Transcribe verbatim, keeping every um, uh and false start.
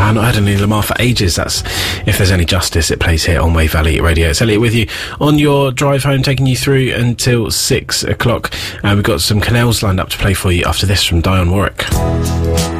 I've not heard any Lamar for ages. That's If There's Any Justice. It plays here on Wave Valley Radio. It's Elliot with you on your drive home, taking you through until six o'clock. And we've got some Canals lined up to play for you after this from Dionne Warwick.